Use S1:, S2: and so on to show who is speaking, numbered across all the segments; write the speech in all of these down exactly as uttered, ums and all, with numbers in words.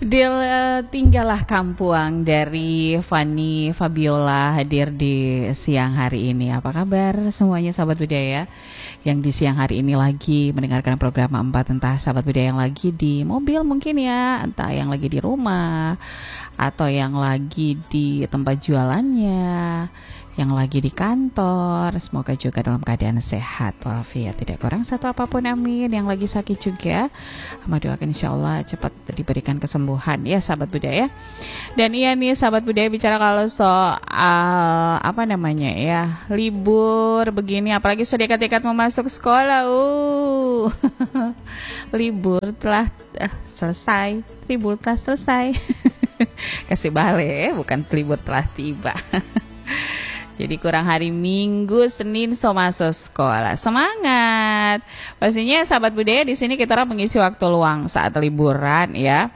S1: Del eh, Tinggallah Kampuang dari Fanny Fabiola hadir di siang hari ini. Apa kabar semuanya sahabat budaya yang di siang hari ini lagi mendengarkan program empat, entah sahabat budaya yang lagi di mobil mungkin ya, entah yang lagi di rumah atau yang lagi di tempat jualannya, yang lagi di kantor. Semoga juga dalam keadaan sehat walafiat, tidak kurang satu apapun, amin. Yang lagi sakit juga, Ama doakan insya Allah cepat diberikan kesembuhan ya sahabat budaya. Dan iya nih sahabat budaya, bicara kalau soal apa namanya ya, libur begini, apalagi sudah dekat-dekat mau masuk sekolah, uh libur telah uh, selesai, libur telah selesai. Kasih balik, bukan libur telah tiba. Jadi kurang hari Minggu, Senin so masuk sekolah. Semangat. Pastinya sahabat budaya di sini kita orang mengisi waktu luang saat liburan ya.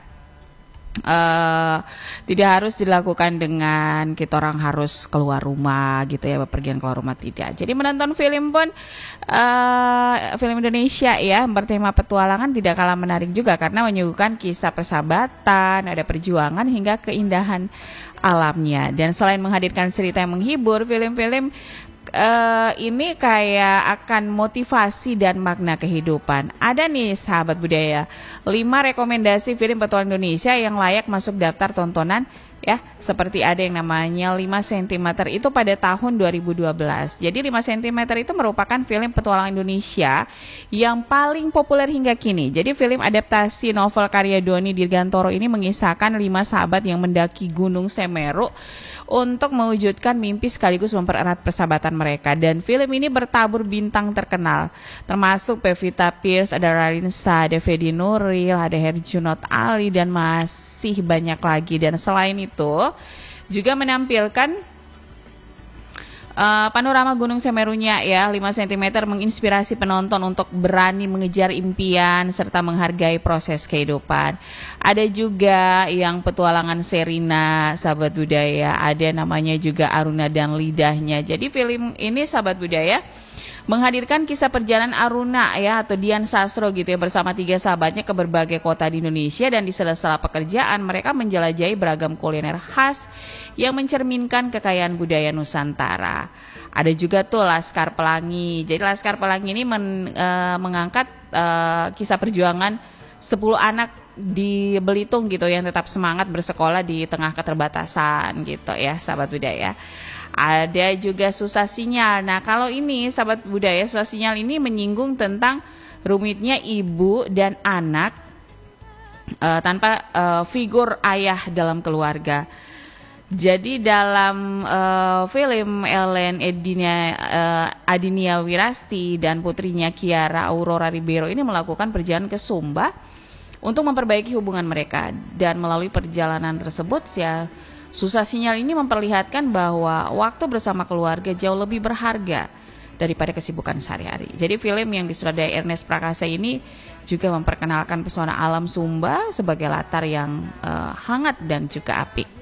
S1: Uh, tidak harus dilakukan dengan kita orang harus keluar rumah gitu ya, bepergian keluar rumah, tidak. Jadi menonton film pun uh, film Indonesia ya bertema petualangan tidak kalah menarik juga, karena menyuguhkan kisah persahabatan, ada perjuangan hingga keindahan alamnya. Dan selain menghadirkan cerita yang menghibur, film-film Uh, ini kayak akan motivasi dan makna kehidupan. Ada nih sahabat budaya lima rekomendasi film petualangan Indonesia yang layak masuk daftar tontonan ya, seperti ada yang namanya lima sentimeter itu pada tahun dua ribu dua belas. Jadi lima sentimeter itu merupakan film petualangan Indonesia yang paling populer hingga kini. Jadi film adaptasi novel karya Doni Dirgantoro ini mengisahkan lima sahabat yang mendaki Gunung Semeru untuk mewujudkan mimpi sekaligus mempererat persahabatan mereka. Dan film ini bertabur bintang terkenal, termasuk Pevita Pierce, ada Rarinsa, ada Fedi Nuril, ada Herjunot Ali, dan masih banyak lagi. Dan selain itu juga menampilkan Uh, panorama Gunung Semerunya ya, lima sentimeter menginspirasi penonton untuk berani mengejar impian serta menghargai proses kehidupan. Ada juga yang petualangan Serina, sahabat budaya, ada namanya juga Aruna dan Lidahnya. Jadi film ini sahabat budaya menghadirkan kisah perjalanan Aruna ya atau Dian Sastro gitu ya, bersama tiga sahabatnya ke berbagai kota di Indonesia, dan di sela-sela pekerjaan mereka menjelajahi beragam kuliner khas yang mencerminkan kekayaan budaya Nusantara. Ada juga tuh Laskar Pelangi. Jadi Laskar Pelangi ini men, e, mengangkat e, kisah perjuangan sepuluh anak di Belitung gitu yang tetap semangat bersekolah di tengah keterbatasan gitu ya sahabat budaya. Ada juga Susah Sinyal. Nah kalau ini sahabat budaya, Susah Sinyal ini menyinggung tentang rumitnya ibu dan anak uh, tanpa uh, figur ayah dalam keluarga. Jadi dalam uh, film Ellen Edinia, uh, Adinia Wirasti dan putrinya Kiara Aurora Ribeiro ini melakukan perjalanan ke Sumba untuk memperbaiki hubungan mereka. Dan melalui perjalanan tersebut ya, Susah Sinyal ini memperlihatkan bahwa waktu bersama keluarga jauh lebih berharga daripada kesibukan sehari-hari. Jadi film yang disutradarai Ernest Prakasa ini juga memperkenalkan pesona alam Sumba sebagai latar yang uh, hangat dan juga apik.